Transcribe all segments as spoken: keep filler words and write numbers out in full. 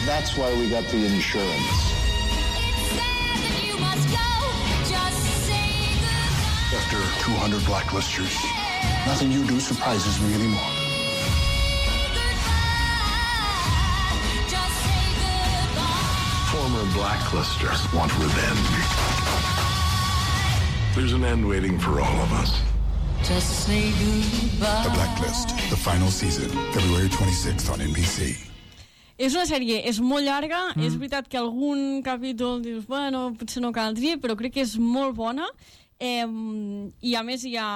That's why we got the insurance. After two hundred blacklisters, nothing you do surprises me anymore. Former blacklisters want revenge. There's an end waiting for all of us. Just say goodbye. The Blacklist, the final season, February twenty-sixth on N B C. És una sèrie, és molt llarga, mm. és veritat que algun capítol dius, bueno, potser no caldria, però crec que és molt bona, eh, i a més hi ha,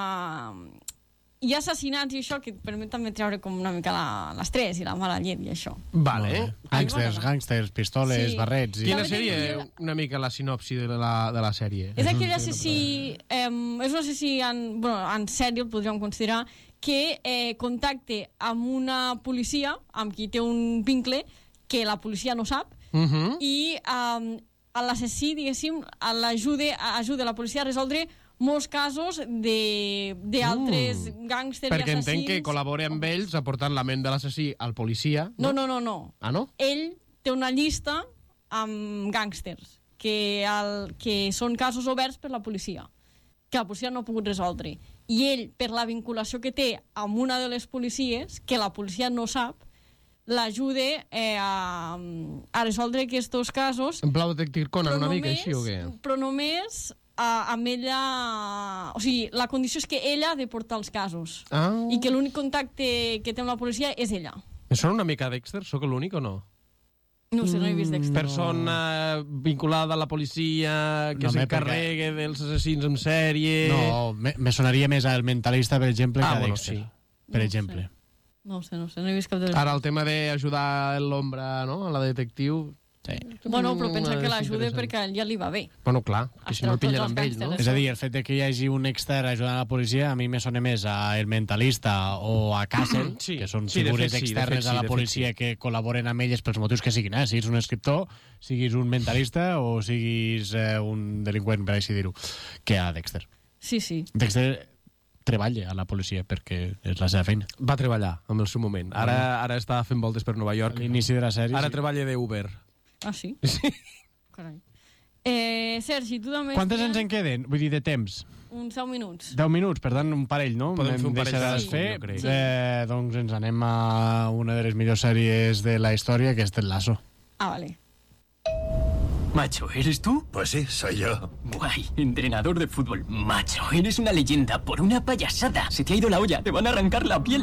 hi ha assassinats i això que et permet també treure com una mica la, l'estrès i la mala llet i això. Vale. Gàngsters, gàngsters, pistoles, Sí. barrets... I... Quina sèrie, una mica la sinopsi de la, de la sèrie? És aquell assassí, eh, és un assassí en, bueno, en sèrie, el podríem considerar, que eh, contacte amb una policia, amb qui té un vincle, que la policia no sap, Uh -huh. i eh, l'assassí, diguéssim, l'ajuda ajuda la policia a resoldre molts casos d'altres mm. gàngsters i Perquè assassins. entenc que col·labora amb ells aportant la ment de l'assassí al policia. No, no, no, no. Ah, no? Ell té una llista amb gàngsters que, el, que són casos oberts per la policia, que la policia no ha pogut resoldre. I ell, per la vinculació que té amb una de les policies, que la policia no sap, l'ajuda eh, a, a resoldre aquests casos. En plau Detective Conan, una només, mica així o què? Però només a, amb ella... O sigui, la condició és que ella ha de portar els casos. Ah. I que l'únic contacte que té amb la policia és ella. Em sona una mica Dexter? Sóc l'únic o no? No sé, no he vist Dexter. Persona vinculada a la policia que No, s'encarregue dels assassins en sèrie... No, me, me sonaria més al Mentalista, per exemple, Ah, que a bueno, Dexter. sí. Per No exemple. sé. No ho sé, no ho sé, no he vist cap de les... Ara el tema d'ajudar l'ombra, no?, a la detectiu... Sí. Bueno, però pensa Mm, que és l'ajuda interessant. perquè a ell ja li va bé. Bueno, clar, que si no el Tots pillen els amb ell, no? gàngsters. És a dir, el fet de que hi hagi un extern ajudant a la policia a mi me sona més a El Mentalista o a Castle, Sí, que són sí, de figures fet sí, de externes fet sí, a la de fet policia sí. que col·laboren amb elles pels motius que siguin, eh? Siguis un escriptor, siguis un mentalista o siguis eh, un delinqüent, per així dir-ho, que a Dexter. Sí, sí. Dexter treballa a la policia perquè és la seva feina. Va treballar en el seu moment. Ara, ara està fent voltes per Nova A York. l'inici de la sèrie... Ara sí. treballa d'Uber. Ah, sí? Sí. Carai. Eh, Sergi, tu també... Quantes ens en queden? Vull dir, de temps? Uns deu minuts. deu minuts, per tant, un parell, no? Podem fer un parell deixar de cadascun, fer. jo crec. Eh, doncs ens anem a una de les millors sèries de la història, que és Ted Lasso. Ah, vale. Macho, ¿eres tú? Pues sí, soy yo. Guay, entrenador de fútbol. Macho, eres una leyenda por una payasada. Se te ha ido la olla, te van a arrancar la piel.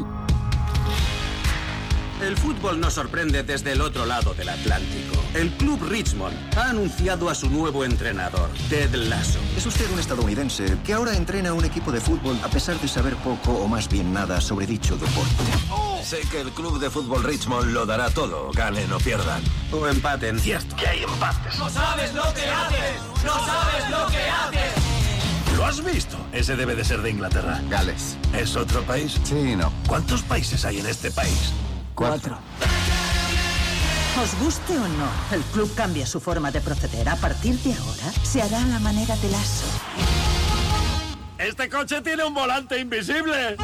El fútbol nos sorprende desde el otro lado del Atlántico. El Club Richmond ha anunciado a su nuevo entrenador, Ted Lasso. Es usted un estadounidense que ahora entrena a un equipo de fútbol a pesar de saber poco o más bien nada sobre dicho deporte. Sé que el club de fútbol Richmond lo dará todo, ganen o pierdan. O empaten. Cierto que hay empates. ¡No sabes lo que haces! ¡No sabes lo que haces! ¿Lo has visto? Ese debe de ser de Inglaterra. Gales. ¿Es otro país? Sí, no. ¿Cuántos países hay en este país? Cuatro. Os guste o no, el club cambia su forma de proceder. A partir de ahora, se hará a la manera de Lasso. ¡Este coche tiene un volante invisible!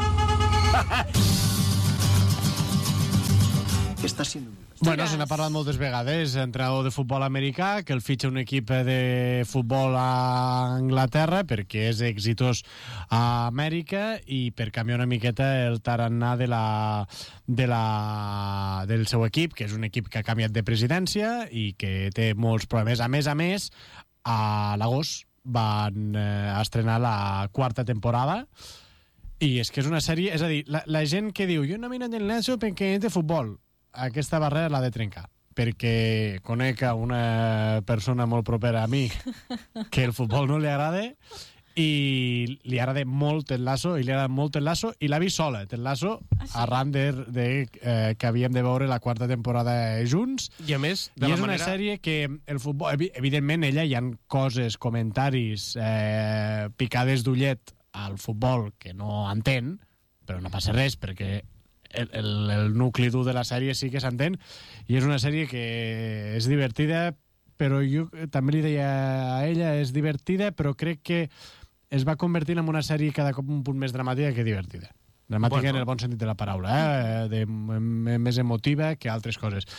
Está siendo... Bueno, se n'ha parlat moltes vegades, entrenador de futbol americà, que el fitxa un equip de futbol a Anglaterra perquè és exitós a Amèrica i per canviar una miqueta el tarannà de la, de la, del seu equip, que és un equip que ha canviat de presidència i que té molts problemes. A més a més, a l'agost van eh, estrenar la quarta temporada i és que és una sèrie... És a dir, la, la gent que diu jo no miro el Lasso perquè és de futbol, aquesta barrera l'ha de trencar perquè conec a una persona molt propera a mi que el futbol no li agrada i li agrada molt Ted Lasso i li agrada molt Ted Lasso i l'ha vist sola Ted Lasso Ah, sí? arran de, de eh, que havíem de veure la quarta temporada junts I a més, de i la és una manera... sèrie que el futbol, evi- evidentment ella hi ha coses, comentaris eh, picades d'ullet al futbol que no entén però no passa res perquè El, el, el nucli dur de la sèrie sí que s'entén i és una sèrie que és divertida però jo també li deia a ella és divertida però crec que es va convertint en una sèrie cada cop un punt més dramàtica que divertida dramàtica bueno. En el bon sentit de la paraula eh? de, m- més emotiva que altres coses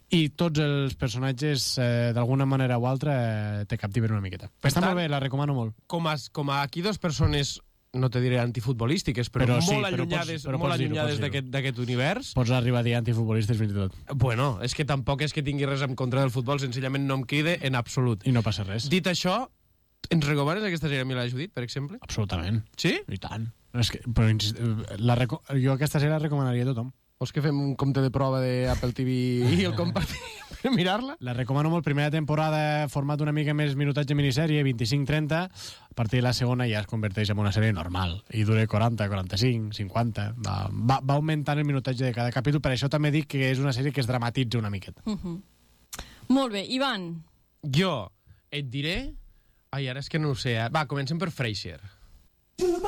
i tots els personatges, eh, d'alguna manera o altra, eh, te captiven una miqueta. Per Està tant, molt bé, la recomano molt. Com a, com a aquí dos persones, no te diré antifutbolístiques, però, però sí, molt allunyades, però pots, molt allunyades d'aquest univers. Pots arribar a dir antifutbolistes fins i tot. Bueno, és que tampoc és que tingui res en contra del futbol, senzillament no em cride en absolut. I no passa res. Dit això, ens recomanes aquesta sèrie a mi la Judit, per exemple? Absolutament. Sí? I tant. És que, però, la, jo aquesta sèrie la recomanaria a tothom. Vols que fem un compte de prova d'Apple T V i el compartim per mirar-la? La recomano molt. Primera temporada, format una mica més minutatge minissèrie, vint-i-cinc trenta. A partir de la segona ja es converteix en una sèrie normal. I dura quaranta, quaranta-cinc, cinquanta. Va, va, va augmentant el minutatge de cada capítol. Per això també dic que és una sèrie que es dramatitza una miqueta. Uh -huh. Molt bé. Ivan? Jo et diré... Ai, ara és que no ho sé. Eh? Va, comencem per Frasier.